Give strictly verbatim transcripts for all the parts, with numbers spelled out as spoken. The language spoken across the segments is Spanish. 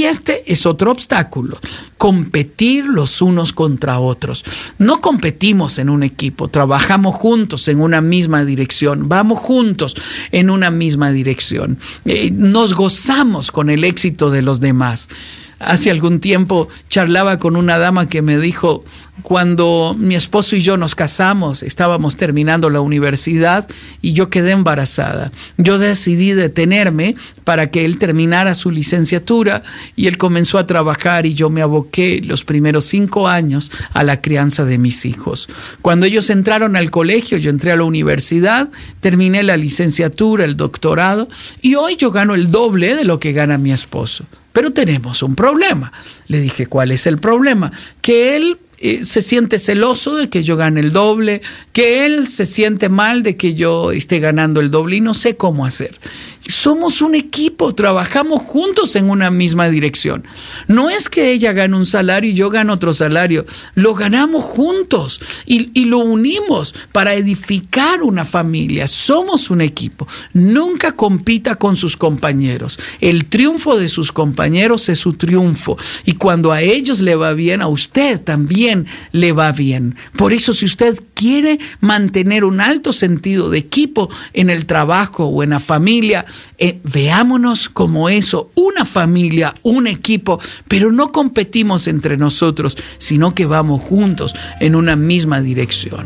este es otro obstáculo, competir los unos contra otros. No competimos en un equipo, trabajamos juntos en una misma dirección, vamos juntos en una misma dirección. Eh, nos gozamos con el éxito de los demás. Hace algún tiempo charlaba con una dama que me dijo, cuando mi esposo y yo nos casamos, estábamos terminando la universidad y yo quedé embarazada. Yo decidí detenerme para que él terminara su licenciatura y él comenzó a trabajar y yo me aboqué los primeros cinco años a la crianza de mis hijos. Cuando ellos entraron al colegio, yo entré a la universidad, terminé la licenciatura, el doctorado y hoy yo gano el doble de lo que gana mi esposo. Pero tenemos un problema. Le dije, ¿cuál es el problema? Que él eh, se siente celoso de que yo gane el doble, que él se siente mal de que yo esté ganando el doble y no sé cómo hacer. Somos un equipo, trabajamos juntos en una misma dirección. No es que ella gane un salario y yo gane otro salario, lo ganamos juntos y, y lo unimos para edificar una familia. Somos un equipo. Nunca compita con sus compañeros. El triunfo de sus compañeros es su triunfo y cuando a ellos le va bien, a usted también le va bien. Por eso, si usted quiere mantener un alto sentido de equipo en el trabajo o en la familia, Eh, veámonos como eso, una familia, un equipo, pero no competimos entre nosotros, sino que vamos juntos en una misma dirección.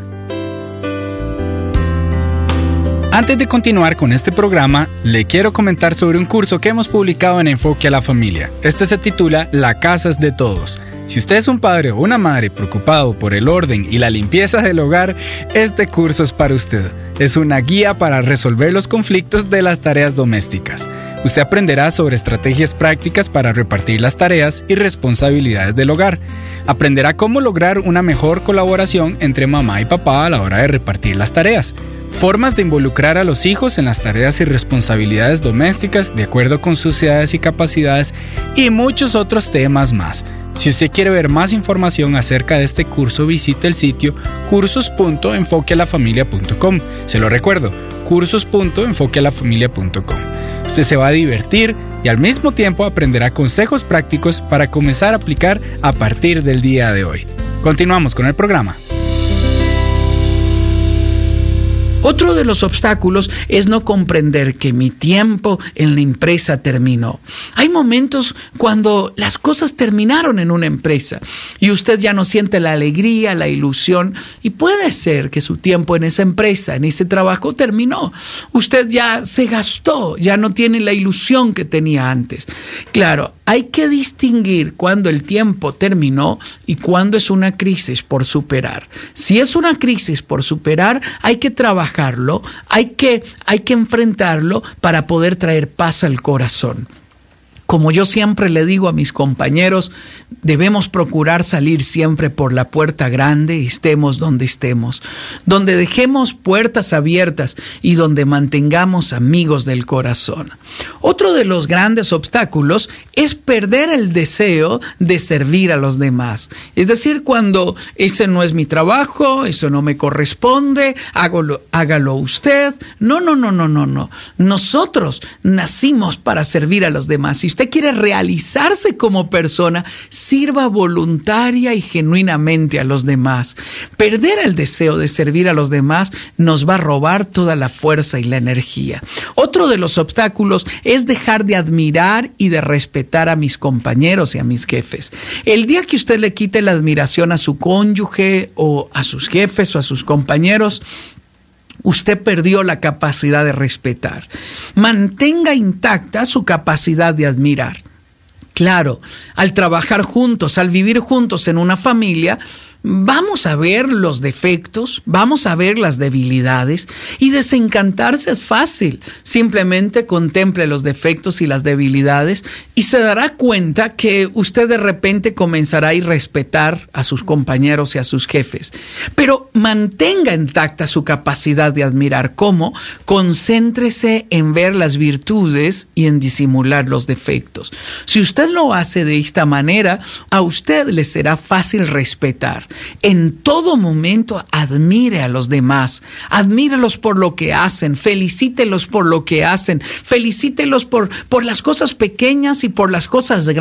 Antes de continuar con este programa, le quiero comentar sobre un curso que hemos publicado en Enfoque a la Familia. Este se titula La Casa es de Todos. Si usted es un padre o una madre preocupado por el orden y la limpieza del hogar, este curso es para usted. Es una guía para resolver los conflictos de las tareas domésticas. Usted aprenderá sobre estrategias prácticas para repartir las tareas y responsabilidades del hogar. Aprenderá cómo lograr una mejor colaboración entre mamá y papá a la hora de repartir las tareas. Formas de involucrar a los hijos en las tareas y responsabilidades domésticas de acuerdo con sus edades y capacidades y muchos otros temas más. Si usted quiere ver más información acerca de este curso, visite el sitio cursos punto enfoque a la familia punto com. Se lo recuerdo, cursos punto enfoque a la familia punto com. Usted se va a divertir y al mismo tiempo aprenderá consejos prácticos para comenzar a aplicar a partir del día de hoy. Continuamos con el programa. Otro de los obstáculos es no comprender que mi tiempo en la empresa terminó. Hay momentos cuando las cosas terminaron en una empresa y usted ya no siente la alegría, la ilusión y puede ser que su tiempo en esa empresa, en ese trabajo terminó. Usted ya se gastó, ya no tiene la ilusión que tenía antes. Claro, hay que distinguir cuándo el tiempo terminó y cuándo es una crisis por superar. Si es una crisis por superar, hay que trabajarlo, hay que, hay que enfrentarlo para poder traer paz al corazón. Como yo siempre le digo a mis compañeros, debemos procurar salir siempre por la puerta grande, estemos donde estemos, donde dejemos puertas abiertas y donde mantengamos amigos del corazón. Otro de los grandes obstáculos es perder el deseo de servir a los demás. Es decir, cuando ese no es mi trabajo, eso no me corresponde, hágalo, hágalo usted. No, no, no, no, no, no. Nosotros nacimos para servir a los demás. Si usted quiere realizarse como persona, sirva voluntaria y genuinamente a los demás. Perder el deseo de servir a los demás nos va a robar toda la fuerza y la energía. Otro de los obstáculos es dejar de admirar y de respetar a mis compañeros y a mis jefes. El día que usted le quite la admiración a su cónyuge o a sus jefes o a sus compañeros, usted perdió la capacidad de respetar. Mantenga intacta su capacidad de admirar. Claro, al trabajar juntos, al vivir juntos en una familia, vamos a ver los defectos, vamos a ver las debilidades y desencantarse es fácil. Simplemente contemple los defectos y las debilidades y se dará cuenta que usted de repente comenzará a irrespetar a sus compañeros y a sus jefes. Pero mantenga intacta su capacidad de admirar. ¿Cómo? Concéntrese en ver las virtudes y en disimular los defectos. Si usted lo hace de esta manera, a usted le será fácil respetar. En todo momento admire a los demás, admírelos por lo que hacen, felicítelos por lo que hacen, felicítelos por, por las cosas pequeñas y por las cosas grandes.